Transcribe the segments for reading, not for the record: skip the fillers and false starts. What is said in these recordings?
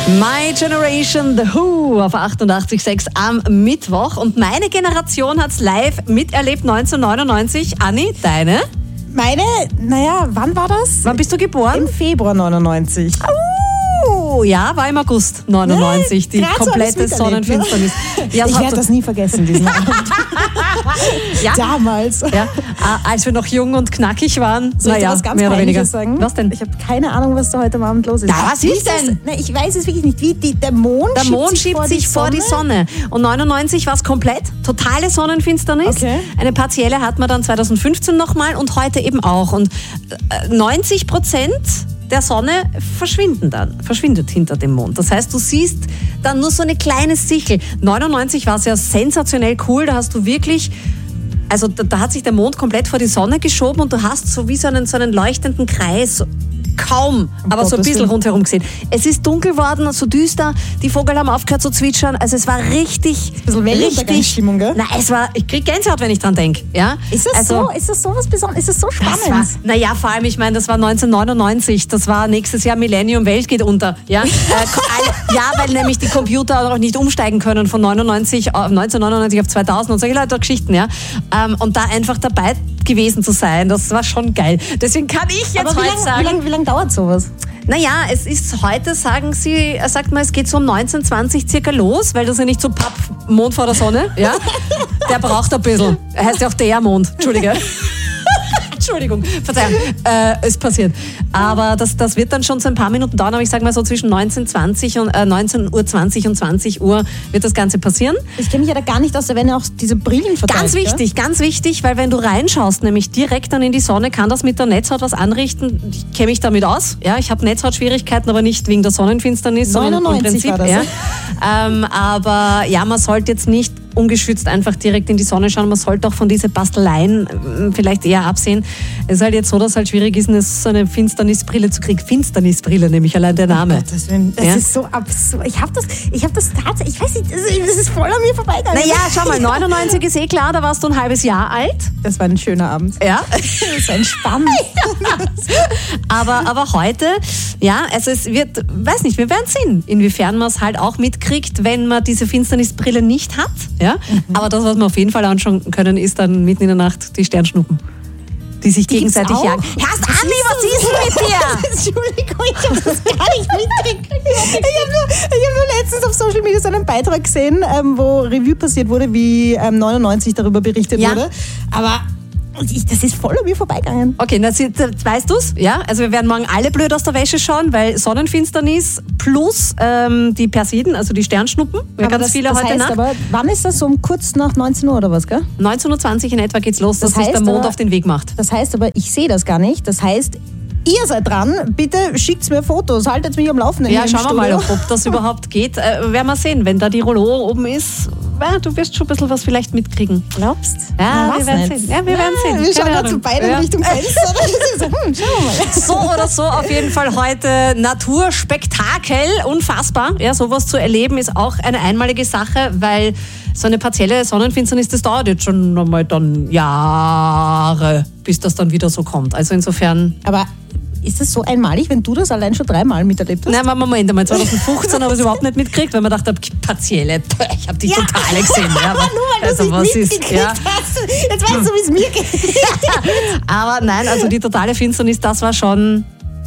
My Generation, The Who auf 88.6 am Mittwoch. Und meine Generation hat es live miterlebt, 1999. Anni, deine? Meine, wann war das? Wann bist du geboren? Im Februar 99. Ja, war im August 99, die komplette Sonnenfinsternis. Ja, ich werde das nie vergessen, diesen Abend. Ja. Damals. Ja, als wir noch jung und knackig waren. Soll ich dir was ganz Peinliches sagen? Was denn? Ich habe keine Ahnung, was da heute am Abend los ist. Na, was ist denn? Ich weiß es wirklich nicht. Wie der Mond schiebt sich vor die Sonne. Und 99 war es komplett. Totale Sonnenfinsternis. Okay. Eine partielle hat man dann 2015 nochmal und heute eben auch. Und 90% der Sonne verschwindet hinter dem Mond. Das heißt, du siehst dann nur so eine kleine Sichel. 99 war es ja sensationell cool, da hast du wirklich, also da hat sich der Mond komplett vor die Sonne geschoben und du hast so wie so einen leuchtenden Kreis, kaum, aber so ein bisschen rundherum gesehen. Es ist dunkel worden, so düster, die Vögel haben aufgehört zu zwitschern, also es war richtig... Ein bisschen Weltuntergangsstimmung, gell? Nein, ich krieg Gänsehaut, wenn ich dran denke. Ja? Ist das so was Besonderes? Ist das so spannend? Vor allem, ich meine, das war 1999, das war nächstes Jahr Millennium, Welt geht unter. Ja, weil nämlich die Computer auch noch nicht umsteigen können von 1999 auf 2000 und solche Leute Geschichten. Ja? Und da einfach dabei gewesen zu sein, das war schon geil. Deswegen kann ich jetzt heute sagen... Wie lange dauert sowas? Naja, es ist heute, sagt man, es geht so um 19:20 circa los, weil das ja nicht so Mond vor der Sonne, ja? Der braucht ein bisschen. Er heißt ja auch der Mond. Entschuldigung, Verzeihung, es passiert. Aber das wird dann schon so ein paar Minuten dauern, aber ich sage mal so zwischen 19:20 und 20 Uhr wird das Ganze passieren. Ich kenne mich ja da gar nicht aus, da werden ja auch diese Brillen verteilt. Ganz wichtig, weil wenn du reinschaust, nämlich direkt dann in die Sonne, kann das mit der Netzhaut was anrichten. Ich kenne mich damit aus, ja, ich habe Netzhautschwierigkeiten, aber nicht wegen der Sonnenfinsternis, sondern im Prinzip. War das. Ja. Aber ja, man sollte jetzt nicht ungeschützt einfach direkt in die Sonne schauen. Man sollte auch von diesen Basteleien vielleicht eher absehen. Es ist halt jetzt so, dass es halt schwierig ist, so eine Finsternisbrille zu kriegen. Finsternisbrille, nämlich allein der Name. Das ist so absurd. Ich habe das tatsächlich, ich weiß nicht, das ist voll an mir vorbeigegangen. Naja, schau mal, 99 ist klar, da warst du ein halbes Jahr alt. Das war ein schöner Abend. Ja. Das war entspannt. aber heute, ja, also es wird, weiß nicht, wir werden sehen, inwiefern man es halt auch mitkriegt, wenn man diese Finsternisbrille nicht hat. Ja? Aber das, was wir auf jeden Fall anschauen können, ist dann mitten in der Nacht die Sternschnuppen, die sich gegenseitig jagen. Herrst Anni, was ist denn mit dir? Entschuldigung, ich habe das gar nicht mitgekriegt. Ich hab nur letztens auf Social Media so einen Beitrag gesehen, wo Revue passiert wurde, wie 99 darüber berichtet wurde. Aber das ist voll an mir vorbeigegangen. Okay, jetzt weißt du's, ja? Also wir werden morgen alle blöd aus der Wäsche schauen, weil Sonnenfinsternis plus die Persiden, also die Sternschnuppen, ganz viele heute Nacht. Aber wann ist das, so um kurz nach 19 Uhr oder was, gell? 19:20 Uhr in etwa geht's los, dass sich der Mond auf den Weg macht. Das heißt aber, ich sehe das gar nicht, das heißt... Ihr seid dran, bitte schickt mir Fotos, haltet mich am Laufenden. Ja, schauen wir mal, ob das überhaupt geht. Werden wir sehen, wenn da die Rollo oben ist, du wirst schon ein bisschen was vielleicht mitkriegen. Glaubst? Ja, wir werden sehen. Ja, wir werden sehen. Wir schauen gerade zu beiden Richtung Fenster. Schauen wir mal. So oder so, auf jeden Fall heute Naturspektakel, unfassbar. Ja, sowas zu erleben ist auch eine einmalige Sache, weil so eine partielle Sonnenfinsternis, das dauert jetzt schon nochmal dann Jahre, bis das dann wieder so kommt. Also insofern... Aber ist das so einmalig, wenn du das allein schon 3-mal miterlebt hast? Nein, Moment einmal, 2015 habe ich es überhaupt nicht mitgekriegt, weil man dachte, partielle, ich habe die totale gesehen. Ja, aber nur weil du es nicht mitgekriegt hast. Jetzt weißt du, wie es mir geht. Aber nein, also die totale Finsternis, das war schon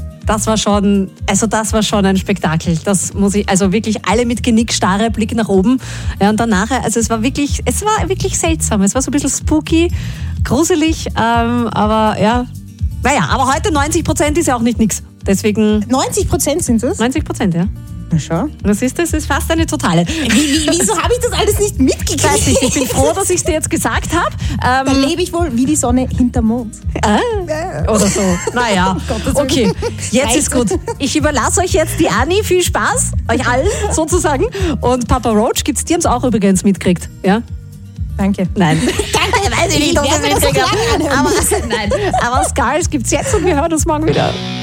ein Spektakel. Das muss ich, also wirklich alle mit Genick, starre Blick nach oben. Ja, und dann nachher, also es war wirklich seltsam. Es war so ein bisschen spooky, gruselig, aber ja. Naja, aber heute 90% ist ja auch nicht nix. Deswegen. 90% sind es? 90%, ja. Na schau. Das ist fast eine totale. Wieso habe ich das alles nicht mitgekriegt? Weiß nicht, ich bin froh, dass ich es dir jetzt gesagt habe. Dann lebe ich wohl wie die Sonne hinterm Mond. Oder so. Naja, okay. Jetzt ist gut. Ich überlasse euch jetzt die Anni. Viel Spaß, euch allen sozusagen. Und Papa Roach, die haben es auch übrigens mitgekriegt. Ja? Danke. Nein. Danke, weiß ich nicht, ob ich das so lange anhören. Aber Skulls gibt es jetzt und wir hören uns morgen wieder.